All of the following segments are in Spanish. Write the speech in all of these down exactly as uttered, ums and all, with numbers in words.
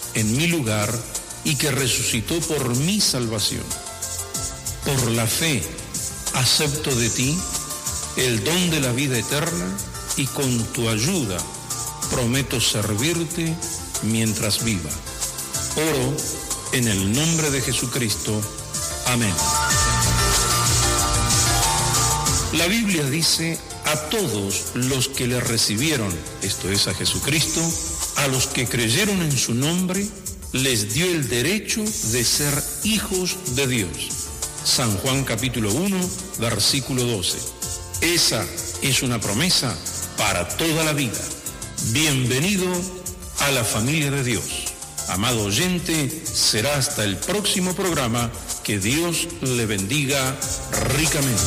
en mi lugar y que resucitó por mi salvación. Por la fe acepto de ti el don de la vida eterna y con tu ayuda prometo servirte mientras viva. Oro en el nombre de Jesucristo. Amén. La Biblia dice: a todos los que le recibieron, esto es a Jesucristo, a los que creyeron en su nombre, les dio el derecho de ser hijos de Dios. San Juan capítulo uno, versículo doce. Esa es una promesa para toda la vida. Bienvenido a la familia de Dios. Amado oyente, será hasta el próximo programa. Que Dios le bendiga ricamente.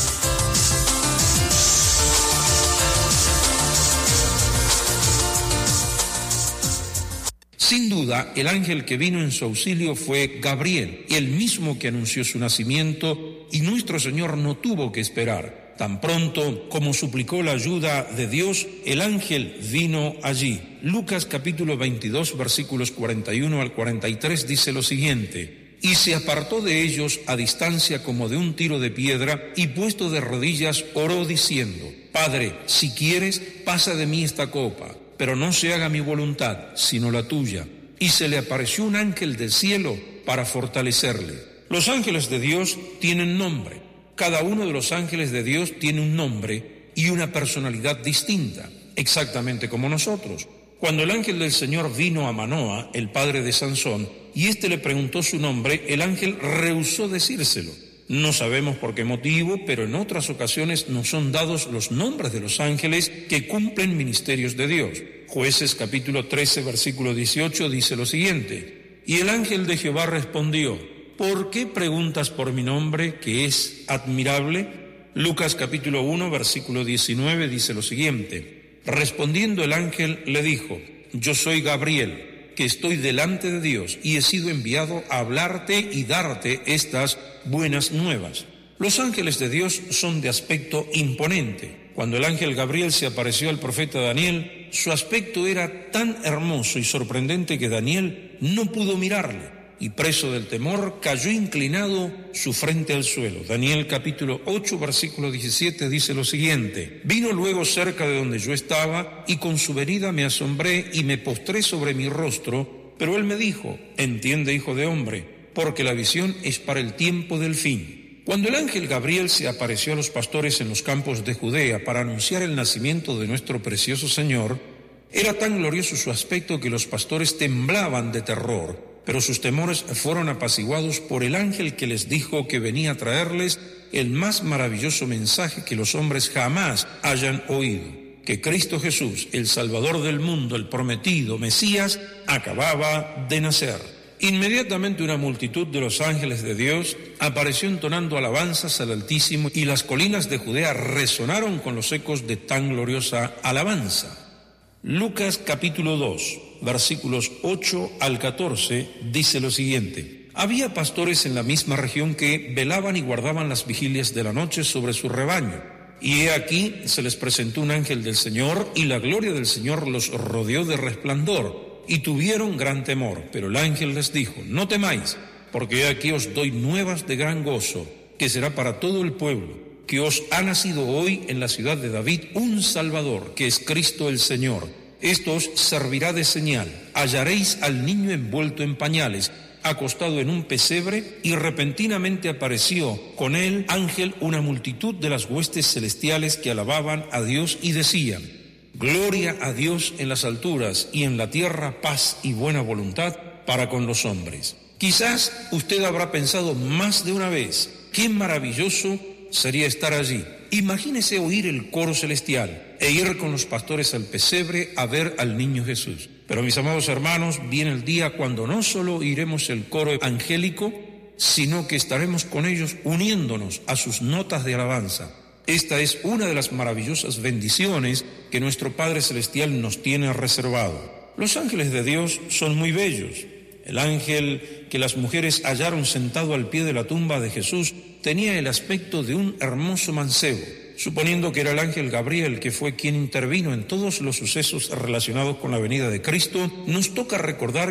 Sin duda, el ángel que vino en su auxilio fue Gabriel, el mismo que anunció su nacimiento, y nuestro Señor no tuvo que esperar. Tan pronto como suplicó la ayuda de Dios, el ángel vino allí. Lucas capítulo veintidós, versículos cuarenta y uno al cuarenta y tres dice lo siguiente: y se apartó de ellos a distancia como de un tiro de piedra, y puesto de rodillas oró diciendo: Padre, si quieres, pasa de mí esta copa, pero no se haga mi voluntad, sino la tuya. Y se le apareció un ángel del cielo para fortalecerle. Los ángeles de Dios tienen nombre. Cada uno de los ángeles de Dios tiene un nombre y una personalidad distinta, exactamente como nosotros. Cuando el ángel del Señor vino a Manoa, el padre de Sansón, y éste le preguntó su nombre, el ángel rehusó decírselo. No sabemos por qué motivo, pero en otras ocasiones nos son dados los nombres de los ángeles que cumplen ministerios de Dios. Jueces capítulo trece, versículo dieciocho dice lo siguiente: y el ángel de Jehová respondió: ¿por qué preguntas por mi nombre, que es admirable? Lucas capítulo uno, versículo diecinueve dice lo siguiente: respondiendo el ángel le dijo: yo soy Gabriel, que estoy delante de Dios y he sido enviado a hablarte y darte estas buenas nuevas. Los ángeles de Dios son de aspecto imponente. Cuando el ángel Gabriel se apareció al profeta Daniel, su aspecto era tan hermoso y sorprendente que Daniel no pudo mirarle, y preso del temor cayó inclinado su frente al suelo. Daniel capítulo ocho, versículo diecisiete dice lo siguiente: vino luego cerca de donde yo estaba, y con su venida me asombré y me postré sobre mi rostro, pero él me dijo: entiende, hijo de hombre, porque la visión es para el tiempo del fin. Cuando el ángel Gabriel se apareció a los pastores en los campos de Judea para anunciar el nacimiento de nuestro precioso Señor, era tan glorioso su aspecto que los pastores temblaban de terror. Pero sus temores fueron apaciguados por el ángel que les dijo que venía a traerles el más maravilloso mensaje que los hombres jamás hayan oído: que Cristo Jesús, el Salvador del mundo, el prometido Mesías, acababa de nacer. Inmediatamente una multitud de los ángeles de Dios apareció entonando alabanzas al Altísimo, y las colinas de Judea resonaron con los ecos de tan gloriosa alabanza. Lucas capítulo dos, versículos ocho al catorce, dice lo siguiente: había pastores en la misma región que velaban y guardaban las vigilias de la noche sobre su rebaño. Y he aquí se les presentó un ángel del Señor, y la gloria del Señor los rodeó de resplandor, y tuvieron gran temor. Pero el ángel les dijo: no temáis, porque he aquí os doy nuevas de gran gozo, que será para todo el pueblo, que os ha nacido hoy en la ciudad de David un Salvador, que es Cristo el Señor. Esto os servirá de señal: hallaréis al niño envuelto en pañales, acostado en un pesebre. Y repentinamente apareció con él ángel una multitud de las huestes celestiales que alababan a Dios y decían: gloria a Dios en las alturas, y en la tierra paz y buena voluntad para con los hombres. Quizás usted habrá pensado más de una vez: qué maravilloso sería estar allí. Imagínese oír el coro celestial e ir con los pastores al pesebre a ver al niño Jesús. Pero mis amados hermanos, viene el día cuando no solo oiremos el coro angélico, sino que estaremos con ellos uniéndonos a sus notas de alabanza. Esta es una de las maravillosas bendiciones que nuestro Padre Celestial nos tiene reservado. Los ángeles de Dios son muy bellos. El ángel que las mujeres hallaron sentado al pie de la tumba de Jesús tenía el aspecto de un hermoso mancebo. Suponiendo que era el ángel Gabriel, que fue quien intervino en todos los sucesos relacionados con la venida de Cristo, nos toca recordar